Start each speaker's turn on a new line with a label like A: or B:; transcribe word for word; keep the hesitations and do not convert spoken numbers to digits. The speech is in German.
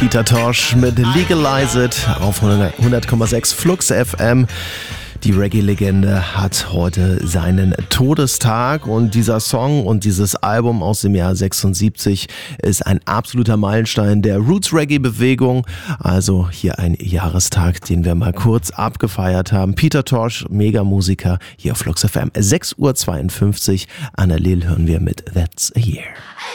A: Peter Tosh mit Legalize It auf hundert Komma sechs Flux F M. Die Reggae-Legende hat heute seinen Todestag und dieser Song und dieses Album aus dem Jahr sechsundsiebzig ist ein absoluter Meilenstein der Roots-Reggae-Bewegung. Also hier ein Jahrestag, den wir mal kurz abgefeiert haben. Peter Tosh, Mega-Musiker hier auf Flux F M. sechs Uhr zweiundfünfzig. Annalil hören wir mit That's a Year.